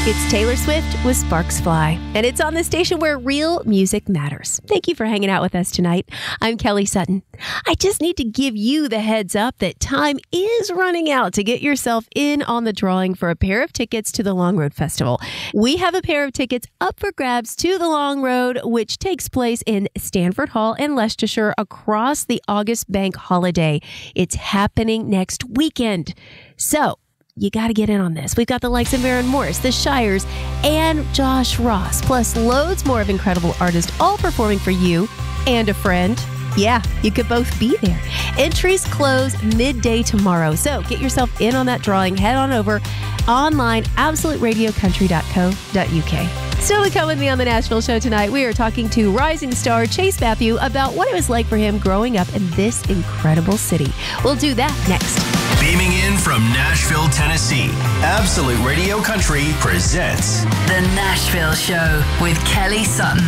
It's Taylor Swift with Sparks Fly, and it's on the station where real music matters. Thank you for hanging out with us tonight. I'm Kelly Sutton. I just need to give you the heads up that time is running out to get yourself in on the drawing for a pair of tickets to the Long Road Festival. We have a pair of tickets up for grabs to the Long Road, which takes place in Stanford Hall in Leicestershire across the August Bank holiday. It's happening next weekend. So, you got to get in on this. We've got the likes of Maren Morris, The Shires, and Josh Ross, plus loads more of incredible artists all performing for you and a friend. Yeah, you could both be there. Entries close midday tomorrow, so get yourself in on that drawing. Head on over online, absoluteradiocountry.co.uk. Still to come with me on the Nashville Show tonight, we are talking to rising star Chase Matthew about what it was like for him growing up in this incredible city. We'll do that next. Beaming in from Nashville, Tennessee, Absolute Radio Country presents The Nashville Show with Kelly Sutton.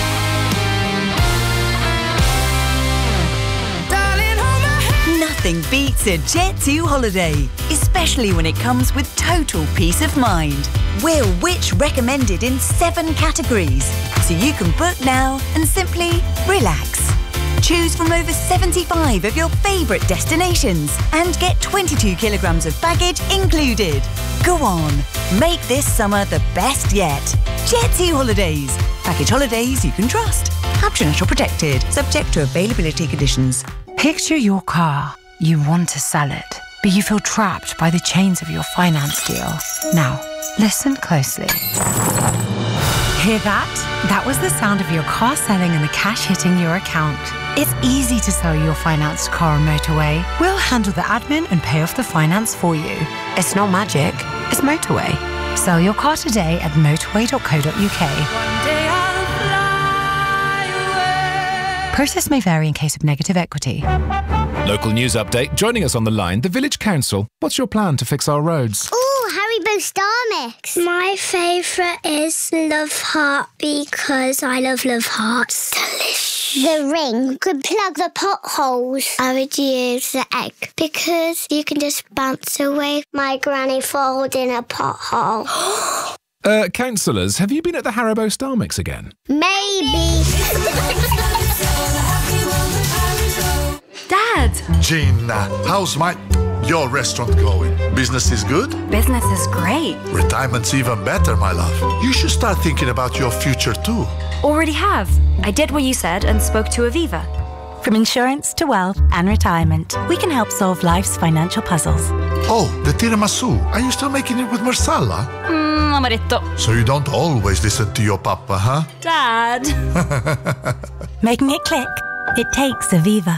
Nothing beats a Jet2 holiday, especially when it comes with total peace of mind. We're Which recommended in 7 categories, so you can book now and simply relax. Choose from over 75 of your favourite destinations and get 22 kilograms of baggage included. Go on, make this summer the best yet. Jet2 Holidays. Package holidays you can trust. Caption protected, subject to availability conditions. Picture your car. You want to sell it, but you feel trapped by the chains of your finance deal. Now, listen closely. Hear that? That was the sound of your car selling and the cash hitting your account. It's easy to sell your financed car on Motorway. We'll handle the admin and pay off the finance for you. It's not magic, it's Motorway. Sell your car today at motorway.co.uk. Process may vary in case of negative equity. Local news update. Joining us on the line, the Village Council. What's your plan to fix our roads? Oh, Haribo Star Mix. My favourite is Love Heart because I love Hearts. Delicious. The ring could plug the potholes. I would use the egg because you can just bounce away. My granny falls in a pothole. Councillors, have you been at the Haribo Star Mix again? Maybe. Dad! Gina, how's your restaurant going? Business is good? Business is great. Retirement's even better, my love. You should start thinking about your future too. Already have. I did what you said and spoke to Aviva. From insurance to wealth and retirement, we can help solve life's financial puzzles. Oh, the tiramisu. Are you still making it with marsala? Amaretto. So you don't always listen to your papa, huh? Dad! Making it click. It takes Aviva.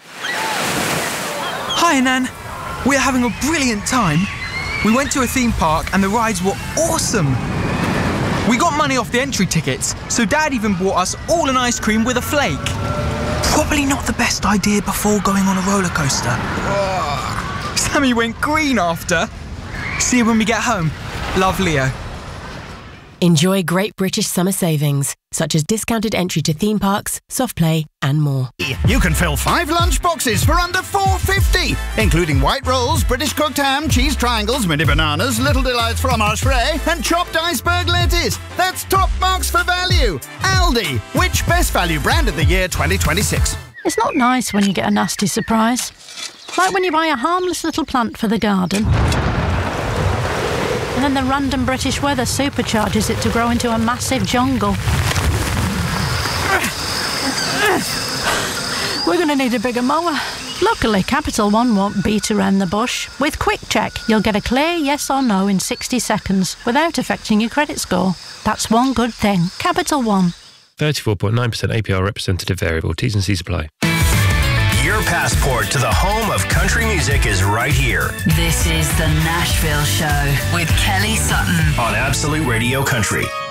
Hi, Nan. We're having a brilliant time. We went to a theme park and the rides were awesome. We got money off the entry tickets, so Dad even bought us all an ice cream with a flake. Probably not the best idea before going on a roller coaster. Sammy went green after. See you when we get home. Love, Leo. Enjoy great British summer savings, such as discounted entry to theme parks, soft play, and more. You can fill 5 lunch boxes for under $4.50, including white rolls, British cooked ham, cheese triangles, mini bananas, little delights fromage frais, and chopped iceberg lettuce. That's top marks for value. Aldi, which best value brand of the year 2026? It's not nice when you get a nasty surprise. Like when you buy a harmless little plant for the garden. And then the random British weather supercharges it to grow into a massive jungle. We're going to need a bigger mower. Luckily, Capital One won't beat around the bush. With Quick Check, you'll get a clear yes or no in 60 seconds without affecting your credit score. That's one good thing. Capital One. 34.9% APR representative variable. T's and C's apply. Your passport to the home of country music is right here. This is The Nashville Show with Kelly Sutton on Absolute Radio Country.